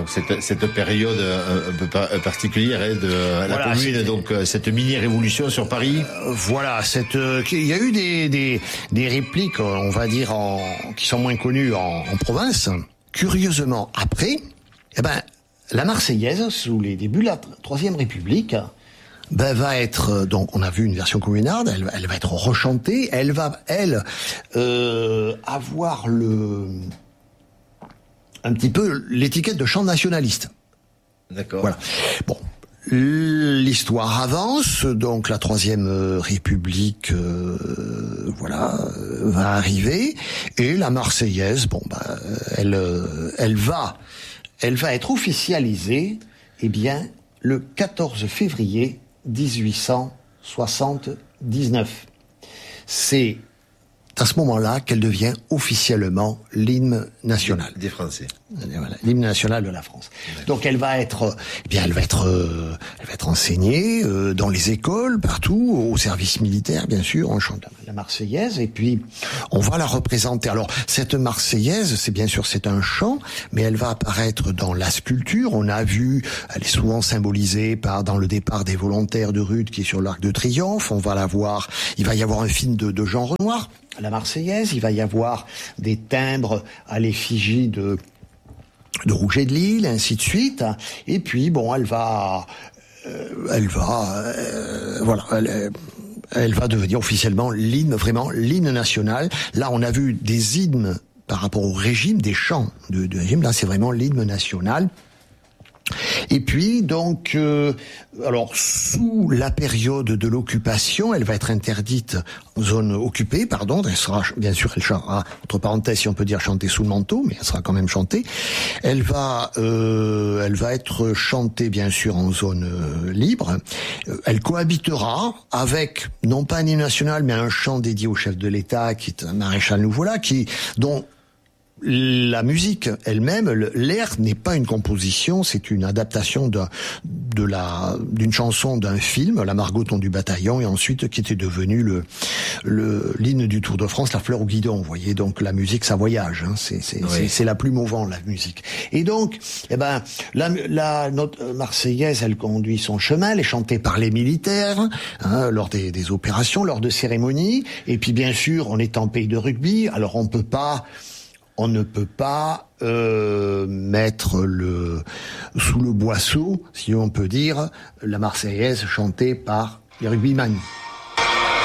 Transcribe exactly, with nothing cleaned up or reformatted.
donc cette, cette période un peu particulière hein, de la voilà, commune, c'était... donc cette mini-révolution sur Paris. Euh, voilà, cette, euh, il y a eu des, des, des répliques, on va dire, en, qui sont moins connues en, en province. Curieusement, après, eh ben, la Marseillaise, sous les débuts de la Troisième République, ben, va être, donc on a vu une version communarde, elle, elle va être rechantée, elle va, elle, euh, avoir le, un petit peu l'étiquette de chant nationaliste. D'accord. Voilà. Bon. L'histoire avance, donc la Troisième République, euh, voilà, euh, va arriver, et la Marseillaise, bon, bah, elle, elle va, elle va être officialisée, eh bien, le quatorze février dix-huit cent soixante-dix-neuf. C'est à ce moment-là qu'elle devient officiellement l'hymne national. Des Français. Voilà, l'hymne national de la France. Donc elle va être, eh bien elle va être, euh, elle va être enseignée euh, dans les écoles, partout, au service militaire, bien sûr. On chante la Marseillaise et puis on va la représenter. Alors cette Marseillaise, c'est bien sûr c'est un chant, mais elle va apparaître dans la sculpture. On a vu, elle est souvent symbolisée par dans le départ des volontaires de Rude qui est sur l'Arc de Triomphe. On va la voir. Il va y avoir un film de, de Jean Renoir. La Marseillaise, il va y avoir des timbres à l'effigie de de Rouget de Lille, ainsi de suite. Et puis bon, elle va, euh, elle va, euh, voilà, elle, elle va devenir officiellement l'hymne, vraiment l'hymne national. Là, on a vu des hymnes par rapport au régime, des chants de, de régime. Là, c'est vraiment l'hymne national. Et puis donc, euh, alors sous la période de l'occupation, elle va être interdite en zone occupée, pardon. Elle sera bien sûr, elle chantera entre parenthèses, si on peut dire, chantée sous le manteau, mais elle sera quand même chantée. Elle va, euh, elle va être chantée bien sûr en zone euh, libre. Elle cohabitera avec non pas un hymne national, mais un chant dédié au chef de l'État, qui est un maréchal Louvola, qui dont la musique elle-même, l'air n'est pas une composition, c'est une adaptation de, de la, d'une chanson d'un film, La Margoton du bataillon, et ensuite qui était devenu le, le, l'hymne du Tour de France, La fleur au guidon. Vous voyez, donc la musique, ça voyage, hein, c'est, c'est, oui. c'est, c'est la plume au vent, la musique. Et donc, eh ben, la, la, notre Marseillaise, elle conduit son chemin, elle est chantée par les militaires, hein, lors des, des opérations, lors de cérémonies, et puis bien sûr, on est en pays de rugby, alors on peut pas, On ne peut pas euh, mettre le sous le boisseau, si on peut dire, la Marseillaise chantée par les rugbyman.